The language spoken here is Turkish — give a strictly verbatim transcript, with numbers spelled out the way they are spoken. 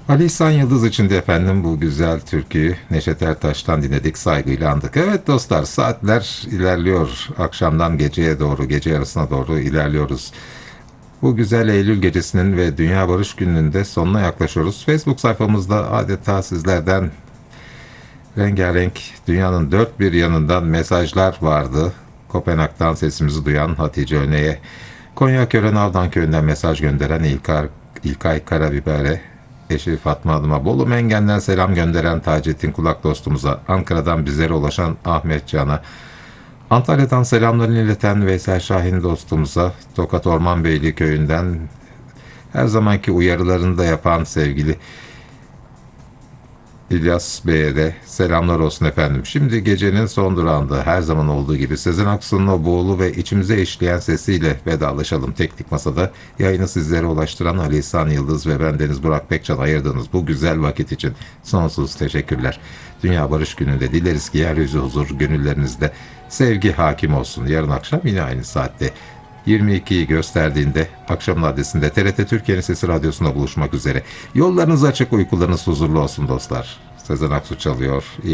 Ali İhsan Yıldız için de efendim bu güzel türküyü Neşet Ertaş'tan dinledik, saygıyla andık. Evet dostlar, saatler ilerliyor. Akşamdan geceye doğru, gece yarısına doğru ilerliyoruz. Bu güzel Eylül gecesinin ve Dünya Barış Günü'nün de sonuna yaklaşıyoruz. Facebook sayfamızda adeta sizlerden rengarenk dünyanın dört bir yanından mesajlar vardı. Kopenhag'dan sesimizi duyan Hatice Öne'ye, Konya Körenavdan köyünden mesaj gönderen İlkay, İlkay Karabiber'e, eşi Fatma Hanım'a, Bolu Mengen'den selam gönderen Taceddin Kulak dostumuza, Ankara'dan bizlere ulaşan Ahmet Can'a, Antalya'dan selamlarını ileten Veysel Şahin dostumuza, Tokat Ormanbeyli köyünden her zamanki uyarılarını da yapan sevgili İlyas Bey'e de selamlar olsun efendim. Şimdi gecenin son durağında her zaman olduğu gibi Sezen Aksu'nun o boğulu ve içimize işleyen sesiyle vedalaşalım. Teknik Masa'da yayını sizlere ulaştıran Ali İhsan Yıldız ve ben Deniz Burak Pekcan ayırdığınız bu güzel vakit için sonsuz teşekkürler. Dünya Barış Günü'nde dileriz ki yeryüzü huzur, gönüllerinizde sevgi hakim olsun. Yarın akşam yine aynı saatte yirmi ikiyi gösterdiğinde akşamın adresinde T R T Türkiye'nin Sesi Radyosu'nda buluşmak üzere. Yollarınız açık, uykularınız huzurlu olsun dostlar. Sezen Aksu çalıyor. İyi